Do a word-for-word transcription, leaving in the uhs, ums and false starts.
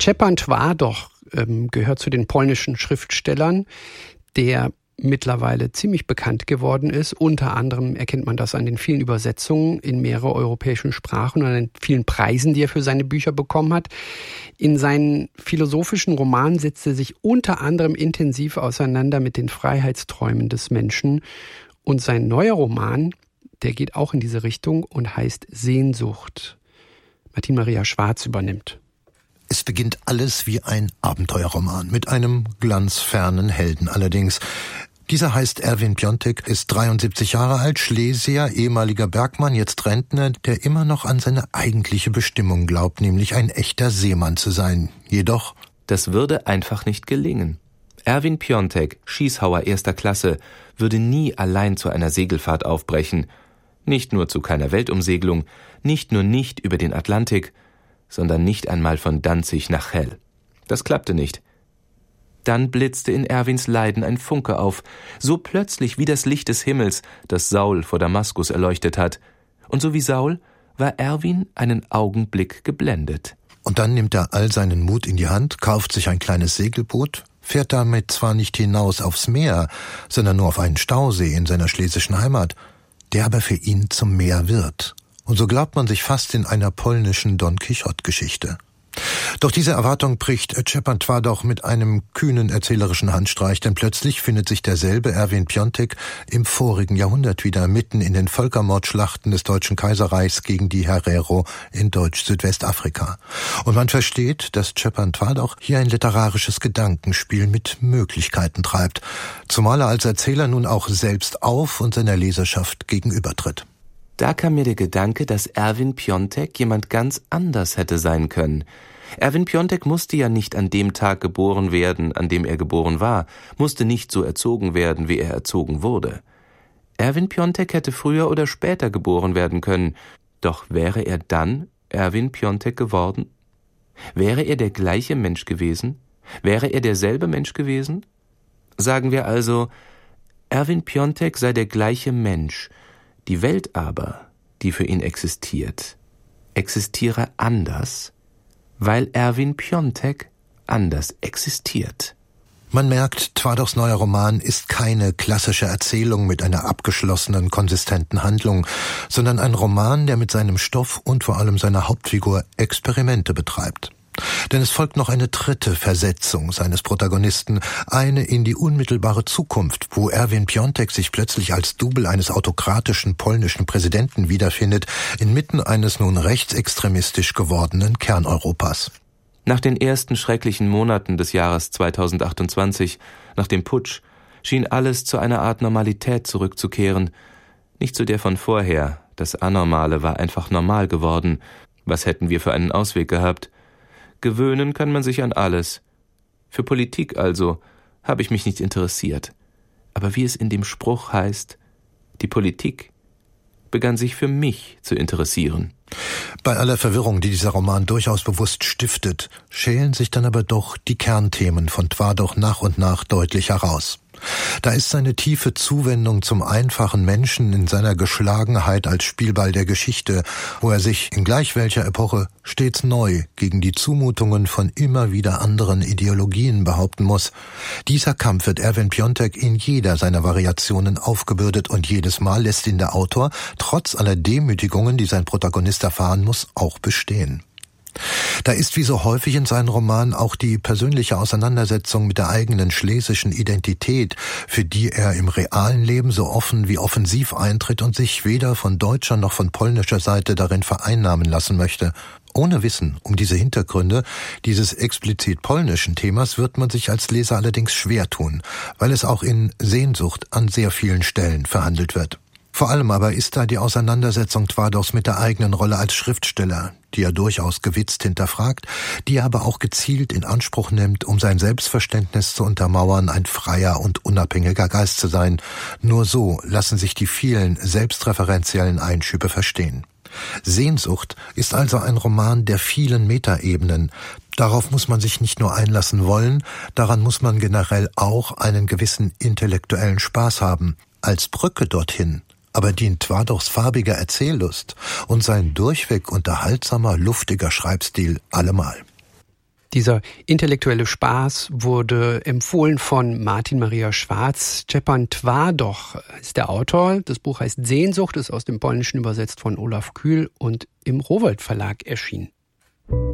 Szczepan Twardoch ähm, gehört zu den polnischen Schriftstellern, der mittlerweile ziemlich bekannt geworden ist. Unter anderem erkennt man das an den vielen Übersetzungen in mehrere europäischen Sprachen und an den vielen Preisen, die er für seine Bücher bekommen hat. In seinen philosophischen Romanen setzt er sich unter anderem intensiv auseinander mit den Freiheitsträumen des Menschen. Und sein neuer Roman, der geht auch in diese Richtung und heißt Sehnsucht. Martin Maria Schwarz übernimmt. Es beginnt alles wie ein Abenteuerroman, mit einem glanzfernen Helden allerdings. Dieser heißt Erwin Piontek, ist dreiundsiebzig Jahre alt, Schlesier, ehemaliger Bergmann, jetzt Rentner, der immer noch an seine eigentliche Bestimmung glaubt, nämlich ein echter Seemann zu sein. Jedoch... Das würde einfach nicht gelingen. Erwin Piontek, Schießhauer erster Klasse, würde nie allein zu einer Segelfahrt aufbrechen. Nicht nur zu keiner Weltumsegelung, nicht nur nicht über den Atlantik, sondern nicht einmal von Danzig nach Chell. Das klappte nicht. Dann blitzte in Erwins Leiden ein Funke auf, so plötzlich wie das Licht des Himmels, das Saul vor Damaskus erleuchtet hat. Und so wie Saul war Erwin einen Augenblick geblendet. Und dann nimmt er all seinen Mut in die Hand, kauft sich ein kleines Segelboot, fährt damit zwar nicht hinaus aufs Meer, sondern nur auf einen Stausee in seiner schlesischen Heimat, der aber für ihn zum Meer wird. Und so glaubt man sich fast in einer polnischen Don Quixote-Geschichte. Doch diese Erwartung bricht Szczepan Twardoch mit einem kühnen erzählerischen Handstreich, denn plötzlich findet sich derselbe Erwin Piontek im vorigen Jahrhundert wieder, mitten in den Völkermordschlachten des Deutschen Kaiserreichs gegen die Herero in Deutsch-Südwestafrika. Und man versteht, dass Szczepan Twardoch hier ein literarisches Gedankenspiel mit Möglichkeiten treibt, zumal er als Erzähler nun auch selbst auf und seiner Leserschaft gegenübertritt. Da kam mir der Gedanke, dass Erwin Piontek jemand ganz anders hätte sein können. Erwin Piontek musste ja nicht an dem Tag geboren werden, an dem er geboren war, musste nicht so erzogen werden, wie er erzogen wurde. Erwin Piontek hätte früher oder später geboren werden können, doch wäre er dann Erwin Piontek geworden? Wäre er der gleiche Mensch gewesen? Wäre er derselbe Mensch gewesen? Sagen wir also, Erwin Piontek sei der gleiche Mensch, die Welt aber, die für ihn existiert, existiere anders, weil Erwin Piontek anders existiert. Man merkt, Twardochs neuer Roman ist keine klassische Erzählung mit einer abgeschlossenen, konsistenten Handlung, sondern ein Roman, der mit seinem Stoff und vor allem seiner Hauptfigur Experimente betreibt. Denn es folgt noch eine dritte Versetzung seines Protagonisten, eine in die unmittelbare Zukunft, wo Erwin Piontek sich plötzlich als Double eines autokratischen polnischen Präsidenten wiederfindet, inmitten eines nun rechtsextremistisch gewordenen Kerneuropas. Nach den ersten schrecklichen Monaten des Jahres zweitausendachtundzwanzig, nach dem Putsch, schien alles zu einer Art Normalität zurückzukehren. Nicht zu der von vorher, das Anormale war einfach normal geworden. Was hätten wir für einen Ausweg gehabt? Gewöhnen kann man sich an alles. Für Politik also habe ich mich nicht interessiert. Aber wie es in dem Spruch heißt, die Politik begann sich für mich zu interessieren. Bei aller Verwirrung, die dieser Roman durchaus bewusst stiftet, schälen sich dann aber doch die Kernthemen von Twardoch nach und nach deutlich heraus. Da ist seine tiefe Zuwendung zum einfachen Menschen in seiner Geschlagenheit als Spielball der Geschichte, wo er sich in gleich welcher Epoche stets neu gegen die Zumutungen von immer wieder anderen Ideologien behaupten muss. Dieser Kampf wird Erwin Piontek in jeder seiner Variationen aufgebürdet und jedes Mal lässt ihn der Autor, trotz aller Demütigungen, die sein Protagonist erfahren muss, auch bestehen. Da ist wie so häufig in seinen Romanen auch die persönliche Auseinandersetzung mit der eigenen schlesischen Identität, für die er im realen Leben so offen wie offensiv eintritt und sich weder von deutscher noch von polnischer Seite darin vereinnahmen lassen möchte. Ohne Wissen um diese Hintergründe dieses explizit polnischen Themas wird man sich als Leser allerdings schwer tun, weil es auch in Sehnsucht an sehr vielen Stellen verhandelt wird. Vor allem aber ist da die Auseinandersetzung Twardochs mit der eigenen Rolle als Schriftsteller, die er durchaus gewitzt hinterfragt, die er aber auch gezielt in Anspruch nimmt, um sein Selbstverständnis zu untermauern, ein freier und unabhängiger Geist zu sein. Nur so lassen sich die vielen selbstreferenziellen Einschübe verstehen. Sehnsucht ist also ein Roman der vielen Metaebenen. Darauf muss man sich nicht nur einlassen wollen, daran muss man generell auch einen gewissen intellektuellen Spaß haben. Als Brücke dorthin aber dient Twardochs farbige Erzähllust und sein durchweg unterhaltsamer, luftiger Schreibstil allemal. Dieser intellektuelle Spaß wurde empfohlen von Martin Maria Schwarz. Szczepan Twardoch ist der Autor. Das Buch heißt Sehnsucht, ist aus dem Polnischen übersetzt von Olaf Kühl und im Rowohlt Verlag erschienen.